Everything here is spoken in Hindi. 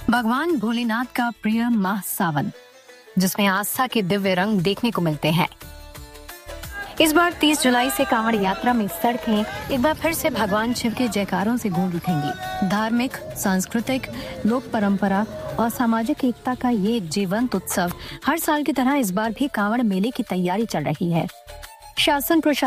भगवान भोलेनाथ का प्रिय माह सावन, जिसमें आस्था के दिव्य रंग देखने को मिलते हैं। इस बार 30 जुलाई से कांवड़ यात्रा में सड़कें एक बार फिर से भगवान शिव के जयकारों से गूंज उठेंगी। धार्मिक, सांस्कृतिक, लोक परंपरा और सामाजिक एकता का ये जीवंत उत्सव हर साल की तरह इस बार भी कांवड़ मेले की तैयारी चल रही है। शासन प्रशासन